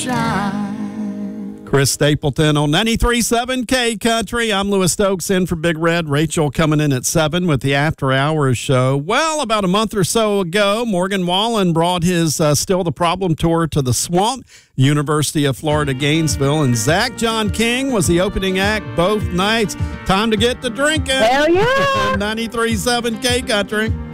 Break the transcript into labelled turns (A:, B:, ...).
A: Chris Stapleton on 93.7 K Country. I'm Lewis Stokes in for Big Red. Rachel coming in at 7 with the After Hours show. Well, about a month or so ago, Morgan Wallen brought his Still the Problem tour to the Swamp, University of Florida, Gainesville, and Zach John King was the opening act both nights. Time to get to drinking.
B: Hell yeah.
A: 93.7 K Country.